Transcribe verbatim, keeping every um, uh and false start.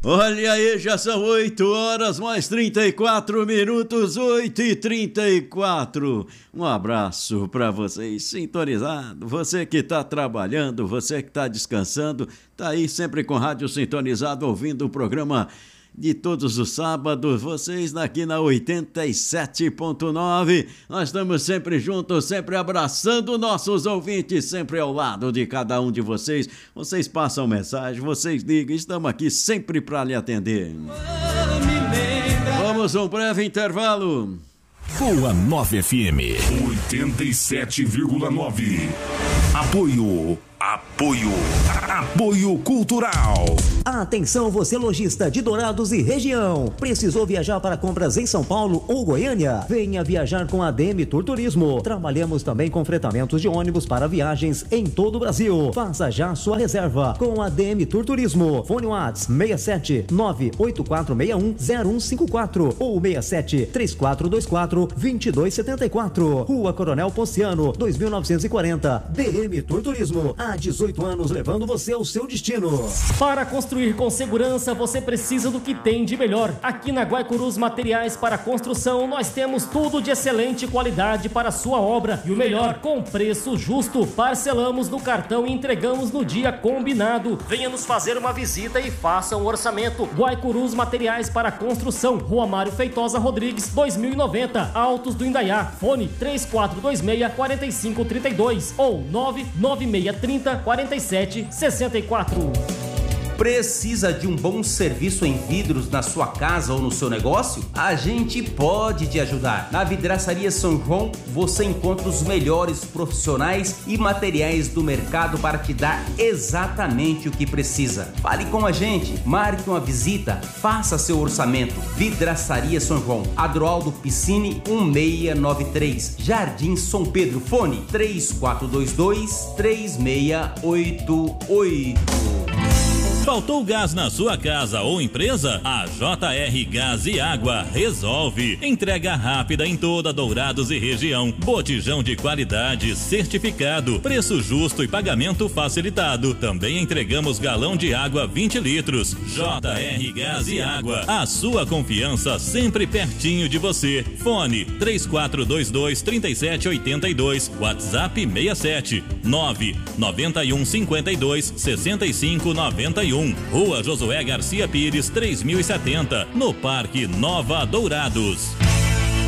Olha aí, já são oito horas mais trinta e quatro minutos, oito e trinta e quatro. Um abraço para vocês sintonizados, você que está trabalhando, você que está descansando, tá aí sempre com rádio sintonizado, ouvindo o programa de todos os sábados, vocês aqui na oitenta e sete ponto nove, nós estamos sempre juntos, sempre abraçando nossos ouvintes, sempre ao lado de cada um de vocês, vocês passam mensagem, vocês ligam, estamos aqui sempre para lhe atender. Vamos a um breve intervalo. Boa nove F M oitenta e sete vírgula nove. Apoio Apoio Apoio Cultural. Atenção, você lojista de Dourados e região. Precisou viajar para compras em São Paulo ou Goiânia? Venha viajar com a D M Tour Turismo. Trabalhamos também com fretamentos de ônibus para viagens em todo o Brasil. Faça já sua reserva com a D M Tour Turismo. Fone WhatsApp seis sete nove oito quatro seis um zero um cinco quatro ou seis sete três quatro dois quatro dois dois sete quatro. Rua Coronel Ponciano, dois mil novecentos e quarenta. D M Tour Turismo. Há dezoito anos levando você ao seu destino. Para construir com segurança, você precisa do que tem de melhor. Aqui na Guaicurus Materiais para Construção, nós temos tudo de excelente qualidade para a sua obra. E o melhor, com preço justo. Parcelamos no cartão e entregamos no dia combinado. Venha nos fazer uma visita e faça um orçamento. Guaicurus Materiais para Construção, Rua Mário Feitosa Rodrigues, dois mil e noventa, Altos do Indaiá. Fone três quatro dois seis quatro cinco três dois ou nove nove seis três zero quatro sete seis quatro. Precisa de um bom serviço em vidros na sua casa ou no seu negócio? A gente pode te ajudar. Na Vidraçaria São João, você encontra os melhores profissionais e materiais do mercado para te dar exatamente o que precisa. Fale com a gente, marque uma visita, faça seu orçamento. Vidraçaria São João, Adroaldo Piscine um seis nove três, Jardim São Pedro. Fone três quatro dois dois três seis oito oito. Faltou gás na sua casa ou empresa? A J R Gás e Água resolve. Entrega rápida em toda Dourados e região. Botijão de qualidade, certificado, preço justo e pagamento facilitado. Também entregamos galão de água vinte litros. J R Gás e Água. A sua confiança sempre pertinho de você. Fone três quatro dois dois três sete oito dois. WhatsApp seis sete nove nove um cinco dois seis cinco nove um. Rua Josué Garcia Pires, três mil e setenta, no Parque Nova Dourados.